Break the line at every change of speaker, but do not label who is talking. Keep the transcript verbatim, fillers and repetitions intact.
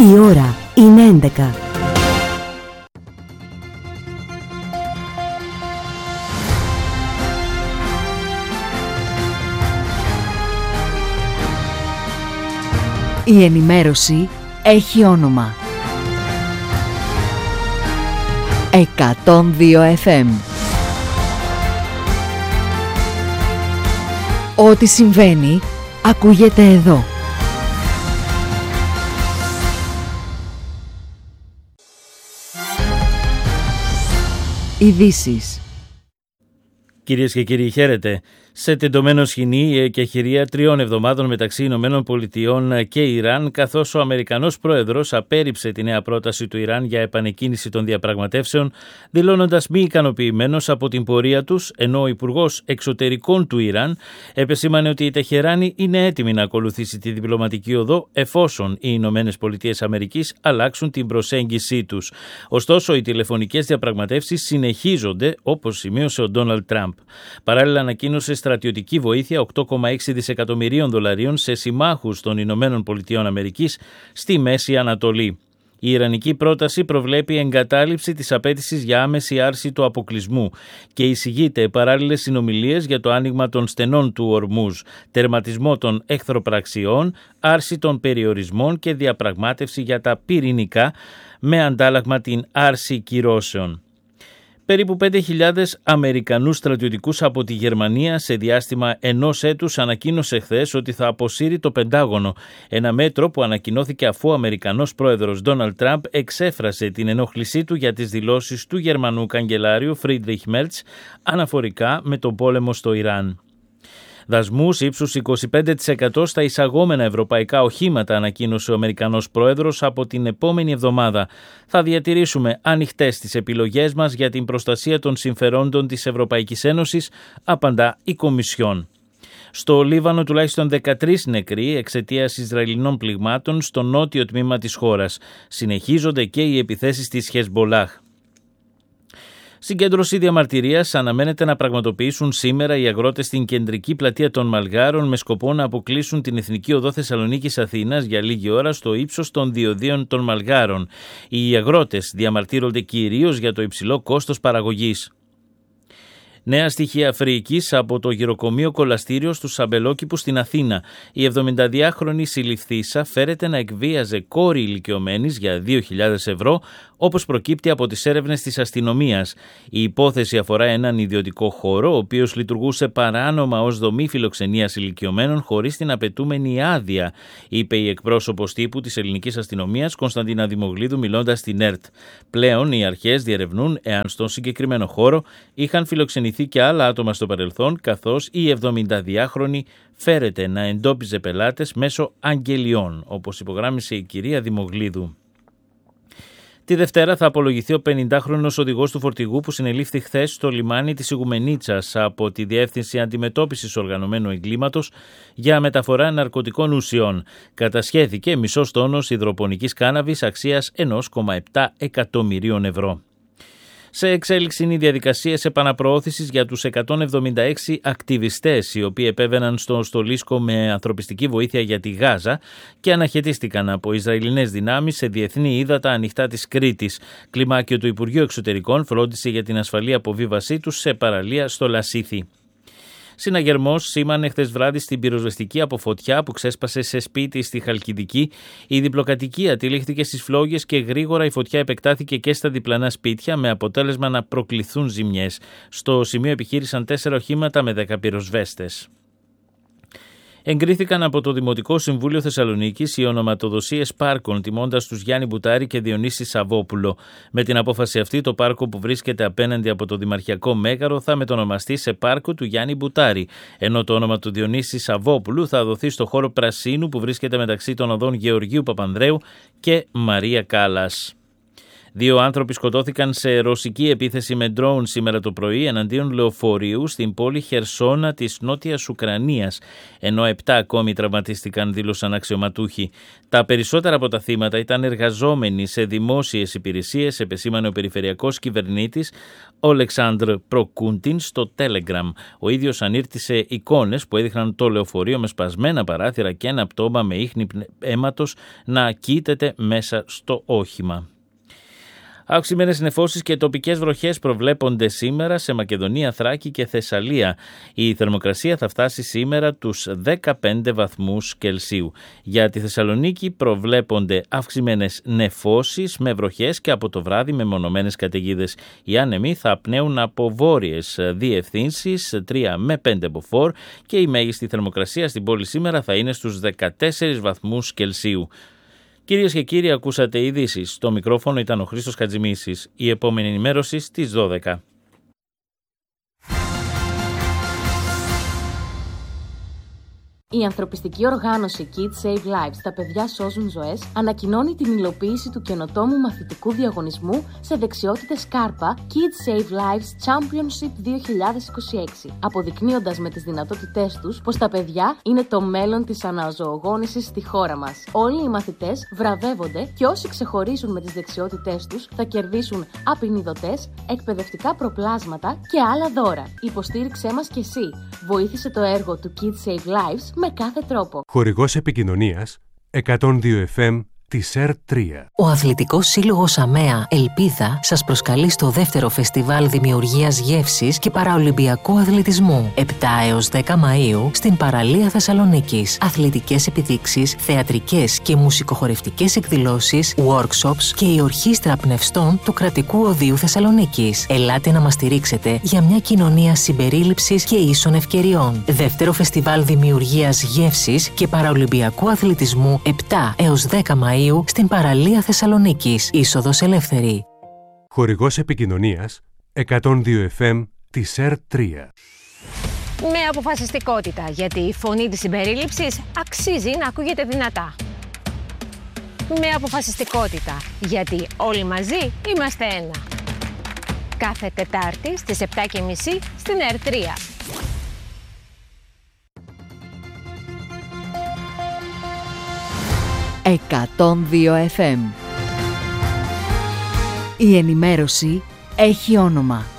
Η ώρα είναι έντεκα. Η ενημέρωση έχει όνομα. εκατόν δύο εφ εμ. Ό,τι συμβαίνει ακούγεται εδώ. Ειδήσεις.
Κυρίες και κύριοι, χαίρετε. Σε τεντωμένο σκηνή η εκεχηρία τριών εβδομάδων μεταξύ Ηνωμένων Πολιτειών και Ιράν, καθώς ο Αμερικανός πρόεδρος απέρριψε τη νέα πρόταση του Ιράν για επανεκκίνηση των διαπραγματεύσεων, δηλώνοντας μη ικανοποιημένος από την πορεία τους, ενώ ο Υπουργός Εξωτερικών του Ιράν επεσήμανε ότι η Τεχεράνη είναι έτοιμη να ακολουθήσει τη διπλωματική οδό εφόσον οι Ηνωμένες Πολιτείες Αμερικής αλλάξουν την προσέγγιση τους. Ωστόσο, οι τηλεφωνικές διαπραγματεύσεις συνεχίζονται, όπως σημείωσε ο Ντόναλντ Τραμπ. Παράλληλα, ανακοίνωσε στρατιωτική βοήθεια οκτώ κόμμα έξι δισεκατομμυρίων δολαρίων σε συμμάχους των Ηνωμένων Πολιτειών Αμερικής στη Μέση Ανατολή. Η Ιρανική πρόταση προβλέπει εγκατάλειψη της απέτησης για άμεση άρση του αποκλεισμού και εισηγείται παράλληλες συνομιλίες για το άνοιγμα των στενών του Ορμούζ, τερματισμό των εχθροπραξιών, άρση των περιορισμών και διαπραγμάτευση για τα πυρηνικά με αντάλλαγμα την άρση κυρώσεων. Περίπου πέντε χιλιάδες Αμερικανούς στρατιωτικούς από τη Γερμανία σε διάστημα ενός έτους ανακοίνωσε χθες ότι θα αποσύρει το Πεντάγωνο, ένα μέτρο που ανακοινώθηκε αφού ο Αμερικανός πρόεδρος Ντόναλντ Τραμπ εξέφρασε την ενόχλησή του για τις δηλώσεις του Γερμανού καγκελάριου Φρίντριχ Μέρτς αναφορικά με τον πόλεμο στο Ιράν. Δασμούς ύψους είκοσι πέντε τοις εκατό στα εισαγόμενα ευρωπαϊκά οχήματα, ανακοίνωσε ο Αμερικανός πρόεδρος από την επόμενη εβδομάδα. Θα διατηρήσουμε ανοιχτές τις επιλογές μας για την προστασία των συμφερόντων της Ευρωπαϊκής Ένωσης, απαντά η Κομισιόν. Στο Λίβανο τουλάχιστον δεκατρείς νεκροί εξαιτίας Ισραηλινών πληγμάτων στο νότιο τμήμα της χώρας. Συνεχίζονται και οι επιθέσεις της Χεσμπολάχ. Συγκέντρωση διαμαρτυρίας αναμένεται να πραγματοποιήσουν σήμερα οι αγρότες στην κεντρική πλατεία των Μαλγάρων με σκοπό να αποκλείσουν την Εθνική Οδό Θεσσαλονίκης Αθήνας για λίγη ώρα στο ύψος των διοδίων των Μαλγάρων. Οι αγρότες διαμαρτύρονται κυρίως για το υψηλό κόστος παραγωγής. Νέα στοιχεία φρίκης από το γυροκομείο Κολαστήριο στους Αμπελόκηπους στην Αθήνα. Η εβδομηνταδυάχρονη συλληφθήσα φέρεται να εκβίαζε κόρη ηλικιωμένης για δύο χιλιάδες ευρώ, όπως προκύπτει από τις έρευνες της αστυνομίας. Η υπόθεση αφορά έναν ιδιωτικό χώρο, ο οποίος λειτουργούσε παράνομα ως δομή φιλοξενίας ηλικιωμένων χωρίς την απαιτούμενη άδεια, είπε η εκπρόσωπος τύπου της ελληνικής αστυνομίας Κωνσταντίνα Δημογλίδου μιλώντας στην ΕΡΤ. Πλέον οι αρχές διερευνούν εάν στον συγκεκριμένο χώρο είχαν φιλοξενηθεί και άλλα άτομα στο παρελθόν, καθώς η εβδομηνταδυάχρονη φέρεται να εντόπιζε πελάτες μέσω αγγελιών, όπως υπογράμμισε η κυρία Δημογλίδου. Τη Δευτέρα θα απολογηθεί ο πενηντάχρονος οδηγός του φορτηγού που συνελήφθη χθες στο λιμάνι της Ιγουμενίτσας από τη Διεύθυνση Αντιμετώπισης Οργανωμένου Εγκλήματος για μεταφορά ναρκωτικών ουσιών. Κατασχέθηκε μισός τόνος υδροπονικής κάναβης αξίας ένα κόμμα επτά εκατομμυρίων ευρώ. Σε εξέλιξη είναι οι διαδικασίες επαναπροώθησης για τους εκατόν εβδομήντα έξι ακτιβιστές οι οποίοι επέβαιναν στο στολίσκο με ανθρωπιστική βοήθεια για τη Γάζα και αναχαιτίστηκαν από Ισραηλινές δυνάμεις σε διεθνή ύδατα ανοιχτά της Κρήτης. Κλιμάκιο του Υπουργείου Εξωτερικών φρόντισε για την ασφαλή αποβίβασή τους σε παραλία στο Λασίθι. Συναγερμός σήμανε χθες βράδυ στην πυροσβεστική από φωτιά που ξέσπασε σε σπίτι στη Χαλκιδική. Η διπλοκατοικία τυλίχθηκε στις φλόγες και γρήγορα η φωτιά επεκτάθηκε και στα διπλανά σπίτια με αποτέλεσμα να προκληθούν ζημιές. Στο σημείο επιχείρησαν τέσσερα οχήματα με δέκα πυροσβέστες. Εγκρίθηκαν από το Δημοτικό Συμβούλιο Θεσσαλονίκης οι ονοματοδοσίες πάρκων, τιμώντας τους Γιάννη Μπουτάρη και Διονύση Σαββόπουλο. Με την απόφαση αυτή, το πάρκο που βρίσκεται απέναντι από το Δημαρχιακό Μέγαρο θα μετονομαστεί σε πάρκο του Γιάννη Μπουτάρη, ενώ το όνομα του Διονύση Σαββόπουλου θα δοθεί στο χώρο Πρασίνου που βρίσκεται μεταξύ των οδών Γεωργίου Παπανδρέου και Μαρία Κάλλας. Δύο άνθρωποι σκοτώθηκαν σε ρωσική επίθεση με ντρόουν σήμερα το πρωί εναντίον λεωφορείου στην πόλη Χερσόνα της Νότιας Ουκρανίας, ενώ επτά ακόμη τραυματίστηκαν, δήλωσαν αξιωματούχοι. Τα περισσότερα από τα θύματα ήταν εργαζόμενοι σε δημόσιες υπηρεσίες, επεσήμανε ο περιφερειακός κυβερνήτης Ολεξάνδρ Προκούντιν στο Telegram. Ο ίδιος ανήρτησε εικόνες που έδειχναν το λεωφορείο με σπασμένα παράθυρα και ένα πτώμα με ίχνη αίματος να κοίταται μέσα στο όχημα. Αυξημένες νεφώσεις και τοπικές βροχές προβλέπονται σήμερα σε Μακεδονία, Θράκη και Θεσσαλία. Η θερμοκρασία θα φτάσει σήμερα τους δεκαπέντε βαθμούς Κελσίου. Για τη Θεσσαλονίκη προβλέπονται αυξημένες νεφώσεις με βροχές και από το βράδυ με μονομένες καταιγίδες. Οι άνεμοι θα πνέουν από βόρειες διευθύνσεις τρία με πέντε μποφόρ και η μέγιστη θερμοκρασία στην πόλη σήμερα θα είναι στους δεκατέσσερις βαθμούς Κελσίου. Κυρίες και κύριοι, ακούσατε ειδήσεις. Στο μικρόφωνο ήταν ο Χρήστος Χατζημίσης. Η επόμενη ενημέρωση στις δώδεκα.
Η ανθρωπιστική οργάνωση Kids Save Lives, τα παιδιά σώζουν ζωές, ανακοινώνει την υλοποίηση του καινοτόμου μαθητικού διαγωνισμού σε δεξιότητες Κάρπα Kids Save Lives Championship δύο χιλιάδες είκοσι έξι, αποδεικνύοντας με τις δυνατότητές τους πως τα παιδιά είναι το μέλλον της αναζωογόνησης στη χώρα μας. Όλοι οι μαθητές βραβεύονται και όσοι ξεχωρίσουν με τις δεξιότητές τους θα κερδίσουν απεινιδωτές, εκπαιδευτικά προπλάσματα και άλλα δώρα. Υποστήριξέ μας κι εσύ. Βοήθησε το έργο του Kids Save Lives με κάθε τρόπο.
Χορηγός επικοινωνίας εκατόν δύο εφ εμ της ΕΡΤ τρία.
Ο Αθλητικός Σύλλογος ΑΜΕΑ Ελπίδα σας προσκαλεί στο δεύτερο φεστιβάλ δημιουργίας γεύσης και παραολυμπιακού αθλητισμού επτά έως δέκα Μαΐου στην παραλία Θεσσαλονίκης. Αθλητικές επιδείξεις, θεατρικές και μουσικοχορευτικές εκδηλώσεις, workshops και η ορχήστρα πνευστών του Κρατικού Οδείου Θεσσαλονίκης. Ελάτε να μας στηρίξετε για μια κοινωνία συμπερίληψης και ίσων ευκαιριών. Δεύτερο φεστιβάλ δημιουργίας γεύσης και παραολυμπιακού αθλητισμού επτά έως δέκα Μαΐου στην παραλία Θεσσαλονίκης. Είσοδος ελεύθερη.
Χορηγός επικοινωνίας εκατόν δύο εφ εμ της ΕΡΤ τρία.
Με αποφασιστικότητα, γιατί η φωνή της συμπερίληψης αξίζει να ακούγεται δυνατά. Με αποφασιστικότητα, γιατί όλοι μαζί είμαστε ένα. Κάθε Τετάρτη στις επτά και μισή στην ΕΡΤ τρία.
εκατόν δύο εφ εμ. Η ενημέρωση έχει όνομα.